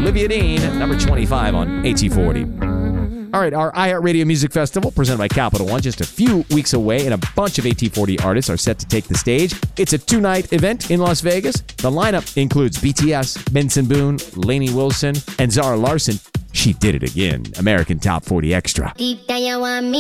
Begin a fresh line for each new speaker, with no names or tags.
Olivia Dean, number 25 on AT40. All right, our iHeartRadio Music Festival, presented by Capital One, just a few weeks away, and a bunch of AT40 artists are set to take the stage. It's a 2-night event in Las Vegas. The lineup includes BTS, Benson Boone, Lainey Wilson, and Zara Larsson. She did it again. American Top 40 Extra.